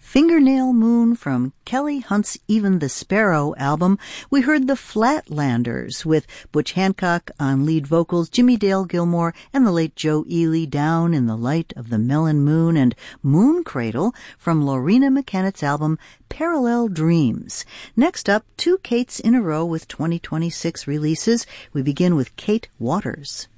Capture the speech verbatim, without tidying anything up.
Fingernail Moon from Kelly Hunt's Even the Sparrow album. We heard the Flatlanders with Butch Hancock on lead vocals, Jimmy Dale Gilmore, and the late Joe Ely, Down in the Light of the Melon Moon, and Moon Cradle from Lorena McKennett's album Parallel Dreams. Next up, two Kates in a row with twenty twenty-six releases. We begin with Kate Waters.